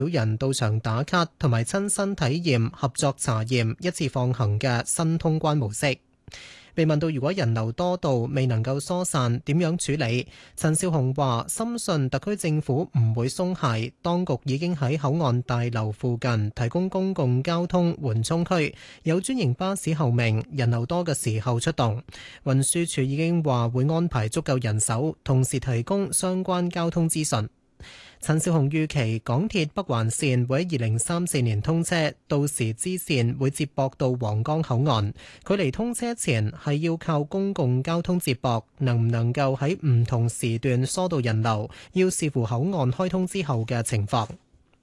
人到場打卡同埋親身體驗合作查驗一次放行嘅新通關模式。被問到如果人流多到未能夠疏散，點樣處理？陳紹雄話：深信特區政府唔會鬆懈，當局已經喺口岸大樓附近提供公共交通緩衝區，有專營巴士候命，人流多嘅時候出動。運輸署已經話會安排足夠人手，同時提供相關交通資訊。陳紹雄預期港鐵北環線會喺2034年通車，到時支線會接駁到皇崗口岸。距離通車前係要靠公共交通接駁，能唔能夠喺唔同時段疏導人流，要視乎口岸開通之後嘅情況。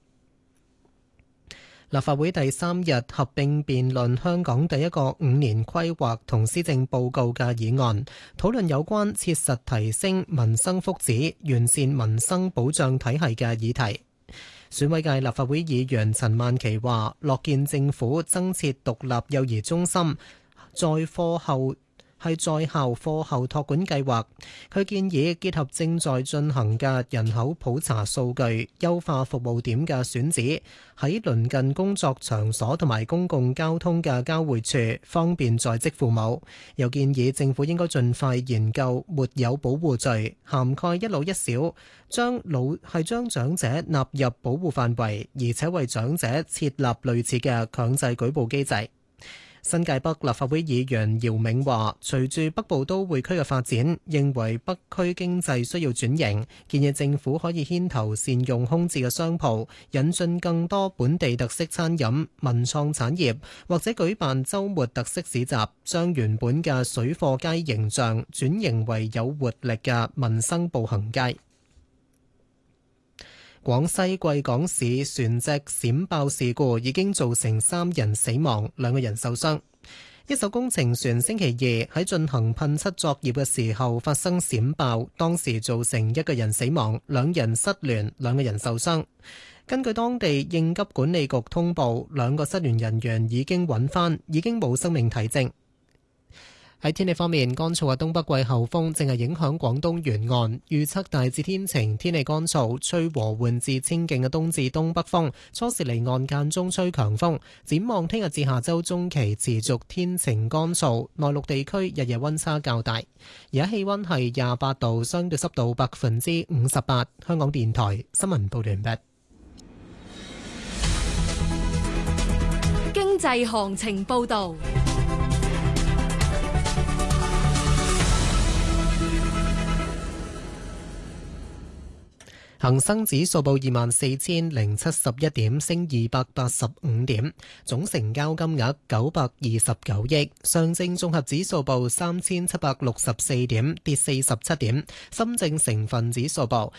立法會第3日合併辯論香港第一個5年規劃同施政報告嘅議案，討論有關切實提升民生福祉、完善民生保障體系嘅議題。選委界立法會議員陳曼琪話：樂見政府增設獨立幼兒中心，在校課後託管計劃。佢建議結合正在進行嘅人口普查數據，優化服務點嘅選址，喺鄰近工作場所同埋公共交通嘅交匯處，方便在職父母。又建議政府應該盡快研究沒有保護罪，涵蓋一老一小，將長者納入保護範圍，而且為長者設立類似嘅強制舉報機制。新界北立法會議員姚銘話：隨住北部都會區嘅發展，認為北區經濟需要轉型，建議政府可以牽頭善用空置嘅商鋪，引進更多本地特色餐飲、文創產業，或者舉辦週末特色市集，將原本嘅水貨街形象轉型為有活力嘅民生步行街。廣西貴港市船隻閃爆事故已經造成3人死亡，2個人受傷。一艘工程船星期二喺進行噴漆作業嘅時候發生閃爆，當時造成1個人死亡，2人失聯，2個人受傷。根據當地應急管理局通報，2個失聯人員已經揾返，已經冇生命體徵。喺天氣方面，乾燥嘅東北季候風正係影響廣東沿岸，預測大致天晴，天氣乾燥，吹和緩至清勁嘅東至東北風，初時離岸間中吹強風。展望聽日至下周中期持續天晴乾燥，內陸地區日夜溫差較大。而家氣溫係28度，相對濕度58%。香港電台新聞報道完畢。 經濟行情報道。 恒生指數報24,071點，升285點，總成交金額929億。上證綜合指數報3,764點，跌47點。深證成分指數報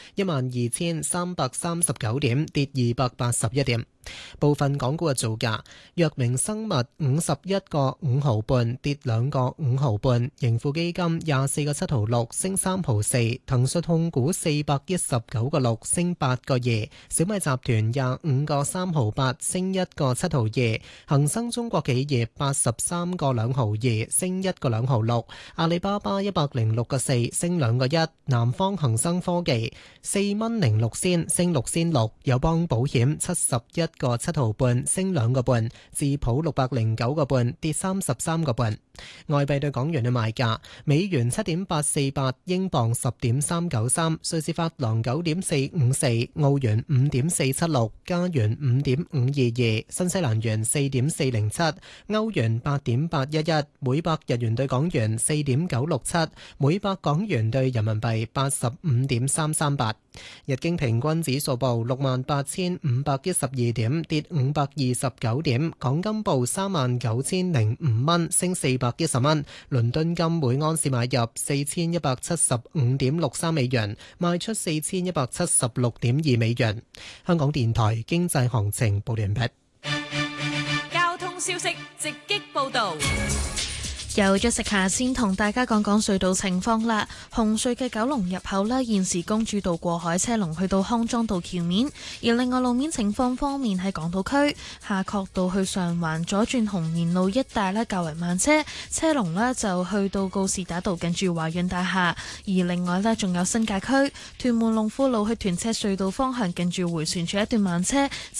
12,339點，跌281點。部分港股嘅造價：藥明生物51個5毫半，跌2個5毫半；盈富基金24個7毫6，升3毫4；騰訊控股419個6，升8個2；小米集團25個3毫8，升1個7毫2；恒生中國企業83個2毫2，升1個2毫6；阿里巴巴106個4，升2個1；南方恒生科技4蚊06仙，升6仙6；友邦保險71個7毫半，升2個半；智普609個半，跌33個半。外幣對港元嘅賣價：美元7.848，英鎊10.393，瑞士法郎9.454，澳元5.476，加元5.522，新西蘭元4.407，歐元8.811，每百日元對港元4.967，每百港元對人民幣85.338。日經平均指數報68,512點，跌529點。港金報39,005蚊，升410蚊。倫敦金每盎司買入4175.63美元，賣出4176.2美元。香港電台經濟行情報完畢。 交通消息直擊報道。 有咗食下先，同大家講講隧道情況啦。紅隧嘅九龍入口呢，現時公主道過海車龍去到康莊道橋面，而另外路面情況方面喺港島區夏慤道去上環左轉紅棉路一帶呢較為慢車，車龍呢就去到告士打道近住華潤大廈。而另外呢，仲有新界區屯門龍富路去屯赤隧道方向近住迴旋處一段慢車。